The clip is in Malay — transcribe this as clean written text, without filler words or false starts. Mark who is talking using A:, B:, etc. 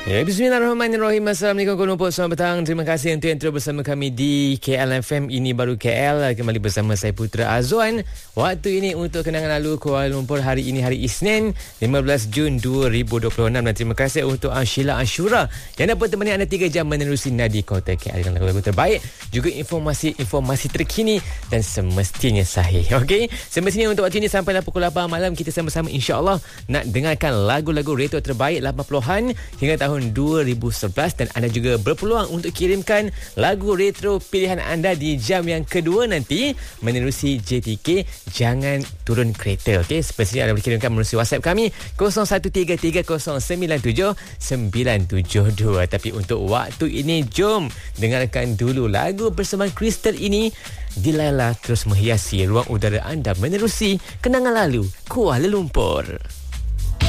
A: Ya, Bismillahirrahmanirrahim. Assalamualaikum Kuala Lumpur. Selamat petang. Terima kasih untuk yang terus bersama kami di KLFM. Ini baru KL. Kembali bersama saya Putra Azwan. Waktu ini untuk kenangan lalu Kuala Lumpur. Hari ini hari Isnin 15 Jun 2026. Dan terima kasih untuk Sheila Ashura yang dapat temani anda 3 jam menerusi nadi kota KL dengan lagu-lagu terbaik, juga informasi terkini dan semestinya sahih. Okey, semestinya untuk waktu ini sampailah pukul 8 malam kita sama-sama insya-Allah nak dengarkan lagu-lagu retro terbaik 80-an hingga tahun 2011, dan anda juga berpeluang untuk kirimkan lagu retro pilihan anda di jam yang kedua nanti menerusi JTK. Jangan turun kereta. Okey, sepertinya anda boleh kirimkan menerusi WhatsApp kami 0133097972. Tapi untuk waktu ini jom dengarkan dulu lagu bersama Crystal ini. Delilah terus menghiasi ruang udara anda menerusi kenangan lalu Kuala Lumpur.